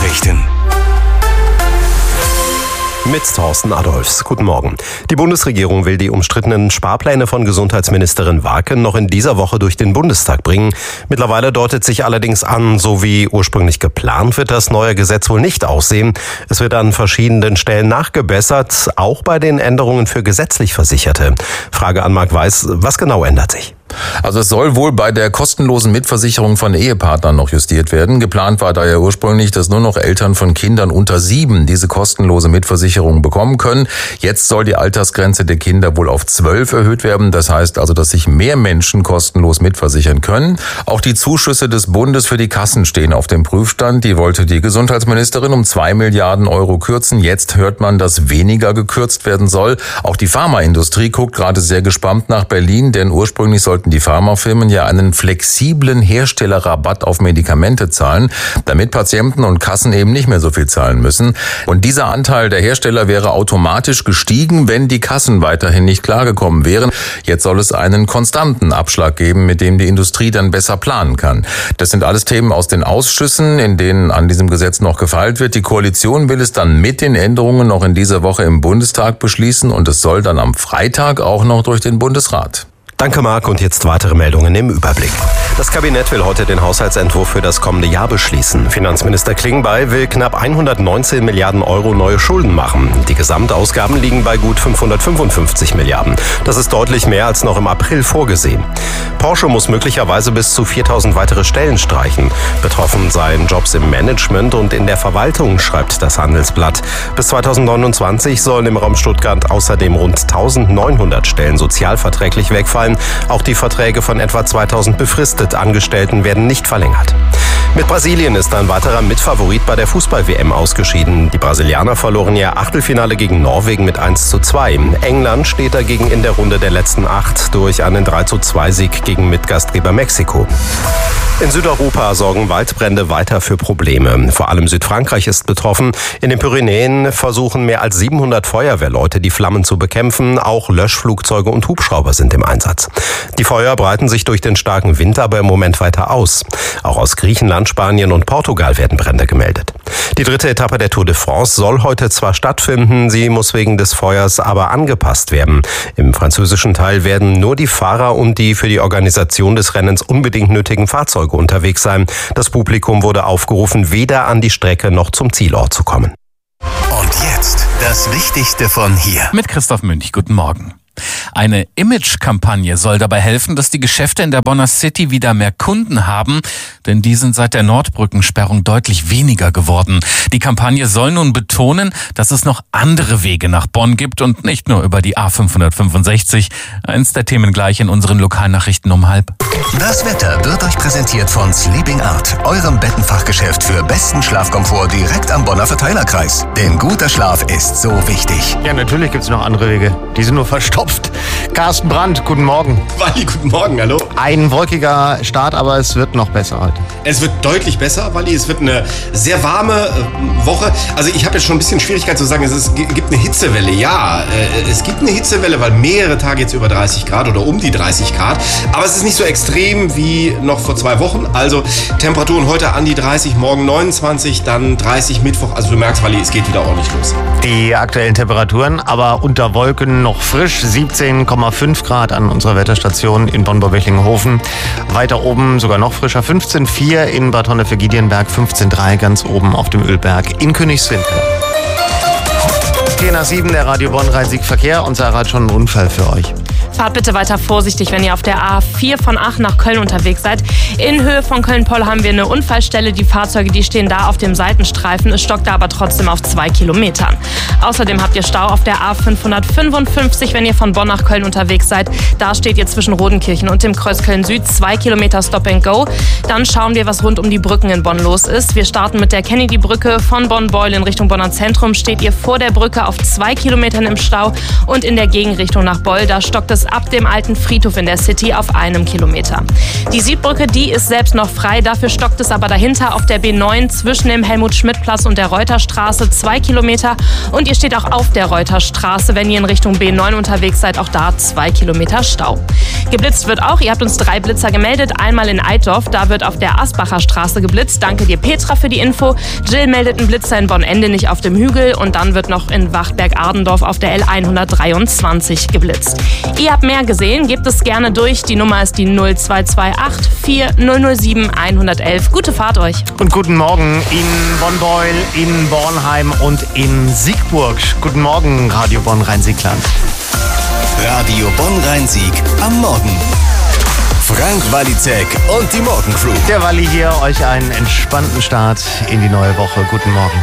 Nachrichten. Mit Thorsten Adolfs. Guten Morgen. Die Bundesregierung will die umstrittenen Sparpläne von Gesundheitsministerin Warken noch in dieser Woche durch den Bundestag bringen. Mittlerweile deutet sich allerdings an, so wie ursprünglich geplant wird das neue Gesetz wohl nicht aussehen. Es wird an verschiedenen Stellen nachgebessert, auch bei den Änderungen für gesetzlich Versicherte. Frage an Marc Weiß, was genau ändert sich? Also es soll wohl bei der kostenlosen Mitversicherung von Ehepartnern noch justiert werden. Geplant war da ja ursprünglich, dass nur noch Eltern von Kindern unter 7 diese kostenlose Mitversicherung bekommen können. Jetzt soll die Altersgrenze der Kinder wohl auf 12 erhöht werden. Das heißt also, dass sich mehr Menschen kostenlos mitversichern können. Auch die Zuschüsse des Bundes für die Kassen stehen auf dem Prüfstand. Die wollte die Gesundheitsministerin um 2 Milliarden Euro kürzen. Jetzt hört man, dass weniger gekürzt werden soll. Auch die Pharmaindustrie guckt gerade sehr gespannt nach Berlin, denn ursprünglich sollten die Pharmafirmen ja einen flexiblen Herstellerrabatt auf Medikamente zahlen, damit Patienten und Kassen eben nicht mehr so viel zahlen müssen. Und dieser Anteil der Hersteller wäre automatisch gestiegen, wenn die Kassen weiterhin nicht klargekommen wären. Jetzt soll es einen konstanten Abschlag geben, mit dem die Industrie dann besser planen kann. Das sind alles Themen aus den Ausschüssen, in denen an diesem Gesetz noch gefeilt wird. Die Koalition will es dann mit den Änderungen noch in dieser Woche im Bundestag beschließen und es soll dann am Freitag auch noch durch den Bundesrat. Danke, Marc. Und jetzt weitere Meldungen im Überblick. Das Kabinett will heute den Haushaltsentwurf für das kommende Jahr beschließen. Finanzminister Klingbeil will knapp 119 Milliarden Euro neue Schulden machen. Die Gesamtausgaben liegen bei gut 555 Milliarden. Das ist deutlich mehr als noch im April vorgesehen. Porsche muss möglicherweise bis zu 4000 weitere Stellen streichen. Betroffen seien Jobs im Management und in der Verwaltung, schreibt das Handelsblatt. Bis 2029 sollen im Raum Stuttgart außerdem rund 1900 Stellen sozialverträglich wegfallen. Auch die Verträge von etwa 2000 befristet Angestellten werden nicht verlängert. Mit Brasilien ist ein weiterer Mitfavorit bei der Fußball-WM ausgeschieden. Die Brasilianer verloren ihr Achtelfinale gegen Norwegen mit 1:2. England steht dagegen in der Runde der letzten 8 durch einen 3:2-Sieg gegen Mitgastgeber Mexiko. In Südeuropa sorgen Waldbrände weiter für Probleme. Vor allem Südfrankreich ist betroffen. In den Pyrenäen versuchen mehr als 700 Feuerwehrleute, die Flammen zu bekämpfen. Auch Löschflugzeuge und Hubschrauber sind im Einsatz. Die Feuer breiten sich durch den starken Wind aber im Moment weiter aus. Auch aus Griechenland, Spanien und Portugal werden Brände gemeldet. Die 3. Etappe der Tour de France soll heute zwar stattfinden, sie muss wegen des Feuers aber angepasst werden. Im französischen Teil werden nur die Fahrer und die für die Organisation des Rennens unbedingt nötigen Fahrzeuge unterwegs sein. Das Publikum wurde aufgerufen, weder an die Strecke noch zum Zielort zu kommen. Und jetzt das Wichtigste von hier. Mit Christoph Münch, guten Morgen. Eine Image-Kampagne soll dabei helfen, dass die Geschäfte in der Bonner City wieder mehr Kunden haben, denn die sind seit der Nordbrückensperrung deutlich weniger geworden. Die Kampagne soll nun betonen, dass es noch andere Wege nach Bonn gibt und nicht nur über die A565. Eins der Themen gleich in unseren Lokalnachrichten um 12:30. Das Wetter wird euch präsentiert von Sleeping Art, eurem Bettenfachgeschäft für besten Schlafkomfort direkt am Bonner Verteilerkreis. Denn guter Schlaf ist so wichtig. Ja, natürlich gibt es noch andere Wege. Die sind nur verstopft. Carsten Brandt, guten Morgen. Walli, guten Morgen, hallo. Ein wolkiger Start, aber es wird noch besser heute. Es wird deutlich besser, Walli. Es wird eine sehr warme Woche. Also ich habe jetzt schon ein bisschen Schwierigkeit zu sagen, es gibt eine Hitzewelle. Ja, es gibt eine Hitzewelle, weil mehrere Tage jetzt über 30 Grad oder um die 30 Grad. Aber es ist nicht so extrem wie noch vor 2 Wochen. Also Temperaturen heute an die 30, morgen 29, dann 30 Mittwoch. Also du merkst, Walli, es geht wieder ordentlich los. Die aktuellen Temperaturen, aber unter Wolken noch frisch. 17,5 Grad an unserer Wetterstation in Bonn-Böblinghofen. Weiter oben sogar noch frischer. 15,4 in Bad Honnef-Giedienberg, 15,3 ganz oben auf dem Ölberg in Königswinter. 4 nach 7, der Radio Bonn Rhein-Sieg-Verkehr und Sarah hat schon einen Unfall für euch. Fahrt bitte weiter vorsichtig, wenn ihr auf der A4 von Aachen nach Köln unterwegs seid. In Höhe von Köln-Poll haben wir eine Unfallstelle. Die Fahrzeuge, die stehen da auf dem Seitenstreifen. Es stockt da aber trotzdem auf 2 Kilometern. Außerdem habt ihr Stau auf der A555, wenn ihr von Bonn nach Köln unterwegs seid. Da steht ihr zwischen Rodenkirchen und dem Kreuz Köln Süd 2 Kilometer Stop and Go. Dann schauen wir, was rund um die Brücken in Bonn los ist. Wir starten mit der Kennedy-Brücke von Bonn-Beul in Richtung Bonner Zentrum. Steht ihr vor der Brücke auf 2 Kilometern im Stau und in der Gegenrichtung nach Beul, da stockt es ab dem alten Friedhof in der City auf 1 Kilometer. Die Südbrücke, die ist selbst noch frei, dafür stockt es aber dahinter auf der B9 zwischen dem Helmut-Schmidt-Platz und der Reuterstraße 2 Kilometer. Und ihr steht auch auf der Reuterstraße, wenn ihr in Richtung B9 unterwegs seid, auch da 2 Kilometer Stau. Geblitzt wird auch, ihr habt uns 3 Blitzer gemeldet, einmal in Eitorf, da wird auf der Asbacher Straße geblitzt. Danke dir, Petra, für die Info. Jill meldet einen Blitzer in Bonn-Endenich auf dem Hügel und dann wird noch in Wachtberg-Ardendorf auf der L123 geblitzt. Ihr habt mehr gesehen, gebt es gerne durch. Die Nummer ist die 0228 4007 111. Gute Fahrt euch. Und guten Morgen in Bonn-Beuel, in Bornheim und in Siegburg. Guten Morgen, Radio Bonn-Rhein-Siegland. Radio Bonn-Rhein-Sieg am Morgen. Frank Walizek und die Morgencrew. Der Walli hier, euch einen entspannten Start in die neue Woche. Guten Morgen.